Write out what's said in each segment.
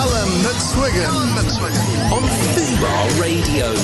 Alan McSwiggan on Fubar Radio.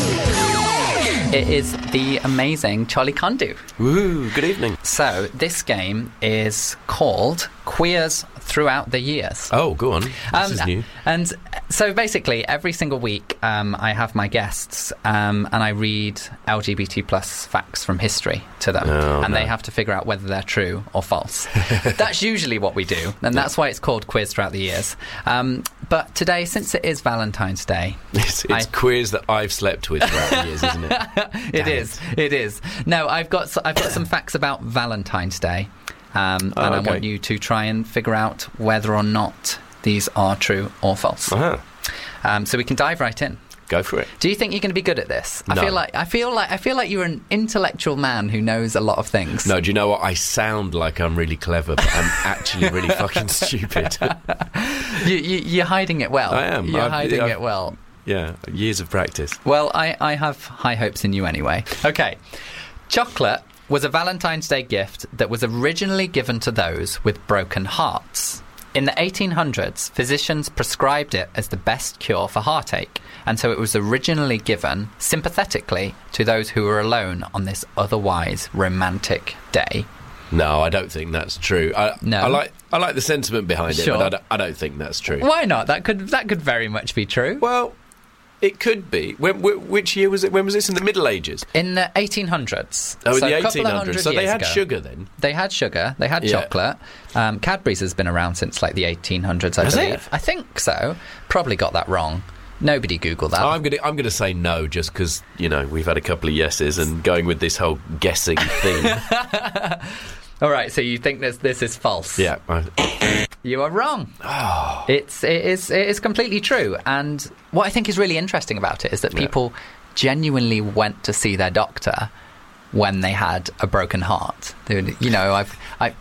It is the amazing Charlie Condu. Woo, good evening. So, this game is called Queers Throughout the Years. Oh, go on. This is new. And so, basically, every single week, I have my guests and I read LGBT plus facts from history to them. They have to figure out whether they're true or false. That's usually what we do, and that's why it's called Queers Throughout the Years. But today, since it is Valentine's Day... It's queers that I've slept with throughout the years, isn't it? It is. No, I've got some facts about Valentine's Day, and I want you to try and figure out whether or not these are true or false. Uh-huh. So we can dive right in. Go for it. Do you think you're going to be good at this? No. I feel like you're an intellectual man who knows a lot of things. No, do you know what? I sound like I'm really clever, but I'm actually really fucking stupid. You're hiding it well. I am. You're hiding it well. Yeah, years of practice. Well, I have high hopes in you anyway. Okay. Chocolate was a Valentine's Day gift that was originally given to those with broken hearts. In the 1800s, physicians prescribed it as the best cure for heartache, and so it was originally given sympathetically to those who were alone on this otherwise romantic day. No, I don't think that's true. No. I like the sentiment behind it, but I don't think that's true. Why not? That could very much be true. Well, it could be. Which year was it? When was this? In the Middle Ages? In the 1800s. Oh, in so the a couple of 1800s. hundred So they years had ago. sugar then? They had sugar. They had chocolate. Cadbury's has been around since like the 1800s, I believe. It? I think so. Probably got that wrong. Nobody Googled that. I'm gonna say no, just because we've had a couple of yeses, and going with this whole guessing theme. All right, so you think this is false? Yeah. You are wrong. Oh. It is completely true. And what I think is really interesting about it is that people genuinely went to see their doctor when they had a broken heart. I've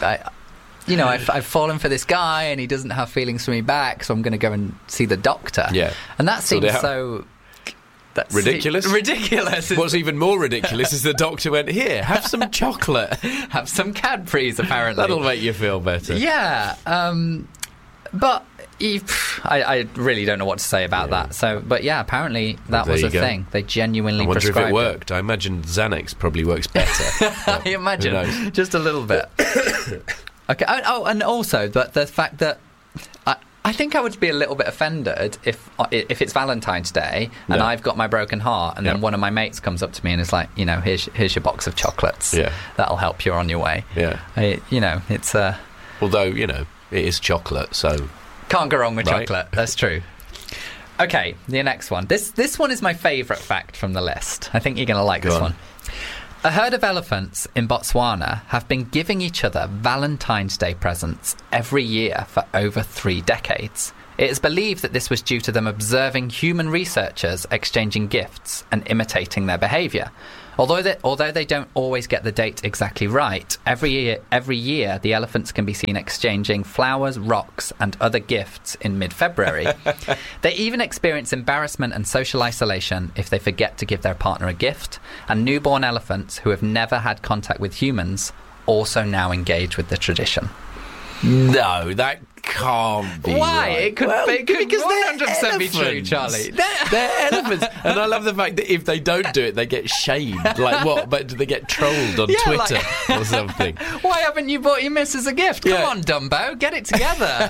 fallen for this guy and he doesn't have feelings for me back, so I'm going to go and see the doctor. Yeah. And that seems That's ridiculous? Ridiculous. What's even more ridiculous is the doctor went, here, have some chocolate. Have some Cadbury's, apparently. That'll make you feel better. Yeah. But I really don't know what to say about that. So, but yeah, apparently that was a thing. They genuinely prescribed it. I wonder if it worked. I imagine Xanax probably works better. I imagine. Just a little bit. Okay. Oh, and also, but the fact that... I think I would be a little bit offended if it's Valentine's Day and I've got my broken heart and then one of my mates comes up to me and is like, here's your box of chocolates. Yeah. That'll help you on your way. Yeah. It's... Although, it is chocolate, so... Can't go wrong with chocolate. That's true. Okay, the next one. This one is my favourite fact from the list. I think you're going to like this one. A herd of elephants in Botswana have been giving each other Valentine's Day presents every year for over 3 decades. It is believed that this was due to them observing human researchers exchanging gifts and imitating their behaviour. Although they don't always get the date exactly right, every year the elephants can be seen exchanging flowers, rocks and other gifts in mid-February. They even experience embarrassment and social isolation if they forget to give their partner a gift, and newborn elephants who have never had contact with humans also now engage with the tradition. No, that can't be. Why? Right. It could because 100% be true, Charlie. They're elephants. And I love the fact that if they don't do it, they get shamed. Like what? But do they get trolled on Twitter or something? Why haven't you bought your missus a gift? Come on, Dumbo, get it together.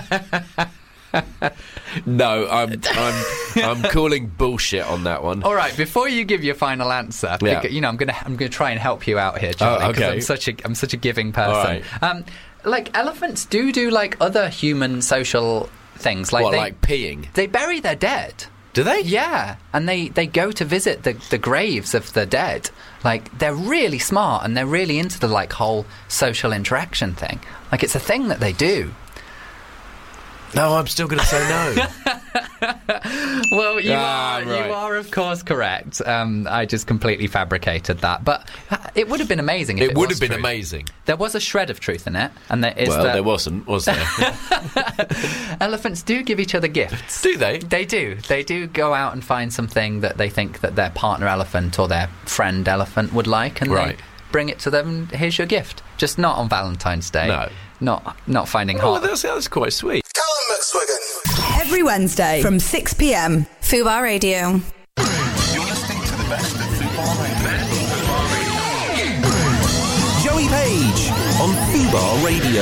No, I'm calling bullshit on that one. All right, before you give your final answer, because, I'm gonna try and help you out here, Charlie, because I'm such a giving person. Right. Elephants do like other human social things, like peeing. They bury their dead. Do they? Yeah, and they go to visit the graves of the dead. Like, they're really smart and they're really into the whole social interaction thing. Like, it's a thing that they do. No, I'm still going to say no. Well, you are of course correct. I just completely fabricated that, but it would have been amazing. If it would have been true. Amazing. There was a shred of truth in it, and there wasn't, was there? Elephants do give each other gifts. Do they? They do. They do go out and find something that they think that their partner elephant or their friend elephant would like, and they bring it to them. And here's your gift. Just not on Valentine's Day. No. Not finding hot. Oh, that's quite sweet. Alan McSwiggan. Every Wednesday from 6 p.m. Fubar Radio. You're listening to the best of Fubar Radio. Joey Page on Fubar Radio.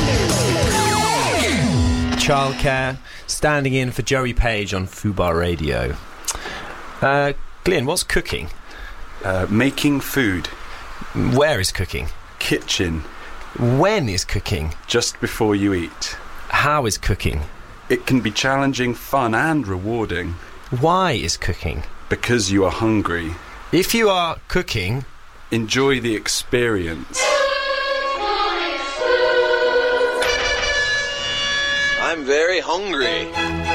Childcare, standing in for Joey Page on Fubar Radio. Glyn, what's cooking? Making food. Where is cooking? Kitchen. When is cooking? Just before you eat. How is cooking? It can be challenging, fun and rewarding. Why is cooking? Because you are hungry. If you are cooking, enjoy the experience. I'm very hungry.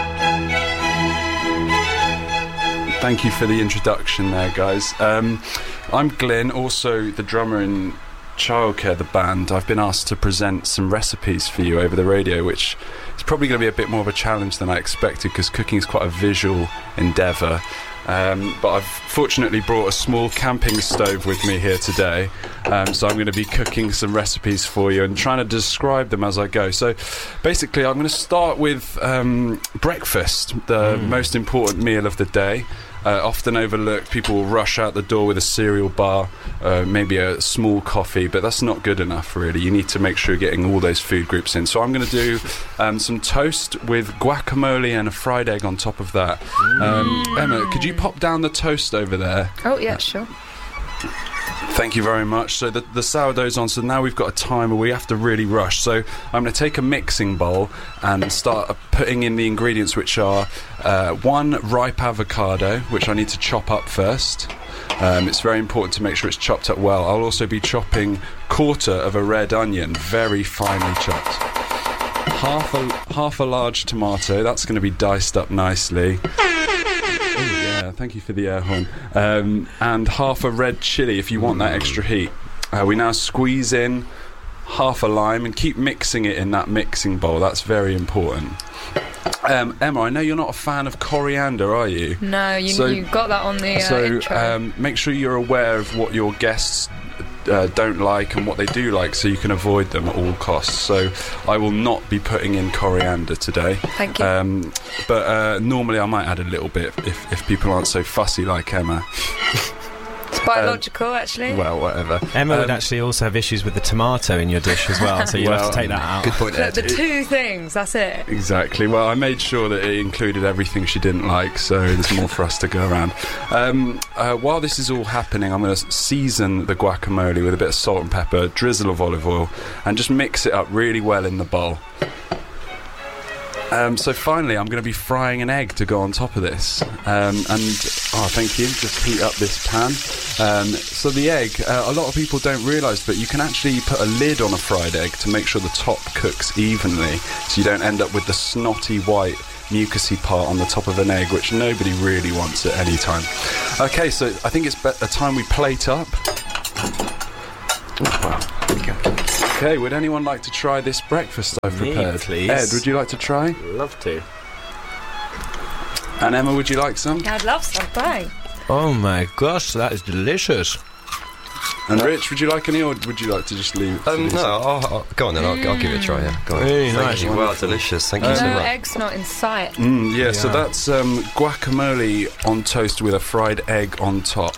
Thank you for the introduction there, guys. I'm Glyn, also the drummer in Childcare, the band. I've been asked to present some recipes for you over the radio, which is probably going to be a bit more of a challenge than I expected, because cooking is quite a visual endeavour. But I've fortunately brought a small camping stove with me here today, so I'm going to be cooking some recipes for you and trying to describe them as I go. So basically I'm going to start with breakfast, the most important meal of the day. Often overlooked. People will rush out the door with a cereal bar, maybe a small coffee, but that's not good enough really. You need to make sure you're getting all those food groups in. So I'm going to do some toast with guacamole and a fried egg on top of that. Emma, could you pop down the toast over there? Oh yeah, sure. Thank you very much. So the sourdough's on, so now we've got a time where we have to really rush. So I'm going to take a mixing bowl and start putting in the ingredients, which are 1 ripe avocado, which I need to chop up first. It's very important to make sure it's chopped up well. I'll also be chopping 1/4 of a red onion, very finely chopped. Half a large tomato, that's going to be diced up nicely. Thank you for the air horn. And half a red chilli if you want that extra heat. We now squeeze in half a lime and keep mixing it in that mixing bowl. That's very important. Emma, I know you're not a fan of coriander, are you? No, you got that on the intro. So make sure you're aware of what your guests don't like and what they do like, so you can avoid them at all costs. So I will not be putting in coriander today. Thank you. But normally I might add a little bit if people aren't so fussy like Emma. It's biological, actually. Well, whatever. Emma would actually also have issues with the tomato in your dish as well, so you'll have to take that out. Good point there. The two things, that's it. Exactly. Well, I made sure that it included everything she didn't like, so there's more for us to go around. While this is all happening, I'm going to season the guacamole with a bit of salt and pepper, a drizzle of olive oil, and just mix it up really well in the bowl. So finally, I'm going to be frying an egg to go on top of this. Thank you. Just heat up this pan. So the egg, a lot of people don't realise, but you can actually put a lid on a fried egg to make sure the top cooks evenly, so you don't end up with the snotty white mucousy part on the top of an egg, which nobody really wants at any time. Okay, so I think it's time we plate up. Okay, would anyone like to try this breakfast I've prepared? Please. Ed, would you like to try? Love to. And Emma, would you like some? I'd love some, thanks. Oh my gosh, that is delicious. And Rich, would you like any, or would you like to just leave? No, I'll go on then. I'll give it a try. Yeah, go on. Really Thank nice. you. Well, delicious. Thank you so No much. egg's not in sight. So that's guacamole on toast with a fried egg on top.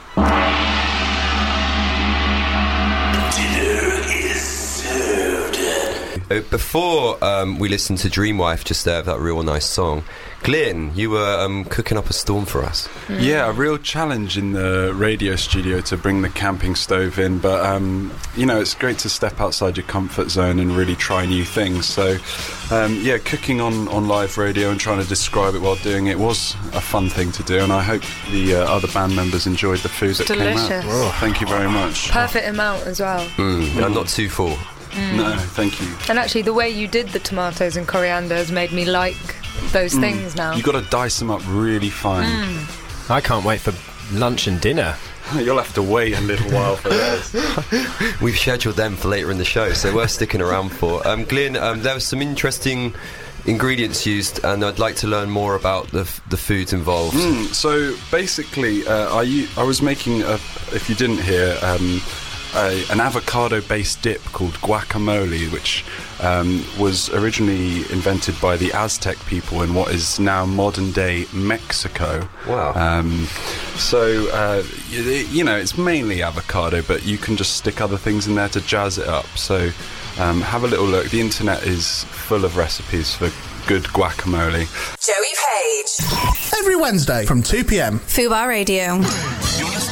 Before we listened to Dreamwife just there, that real nice song, Glyn, you were cooking up a storm for us. Yeah, a real challenge in the radio studio to bring the camping stove in, but it's great to step outside your comfort zone and really try new things. So cooking on live radio and trying to describe it while doing it was a fun thing to do, and I hope the other band members enjoyed the food that delicious. came out. Oh, thank you very much. Perfect amount as well. I'm not too full. No, thank you. And actually, the way you did the tomatoes and coriander has made me like those things now. You've got to dice them up really fine. I can't wait for lunch and dinner. You'll have to wait a little while for those. We've scheduled them for later in the show, so we're sticking around for. Glyn, there were some interesting ingredients used, and I'd like to learn more about the foods involved. So basically, I was making, if you didn't hear, an avocado-based dip called guacamole, which was originally invented by the Aztec people in what is now modern-day Mexico. Wow. So, it's mainly avocado, but you can just stick other things in there to jazz it up. So have a little look. The internet is full of recipes for good guacamole. Joey Page. Every Wednesday from 2 p.m. Fubar Radio. You're listening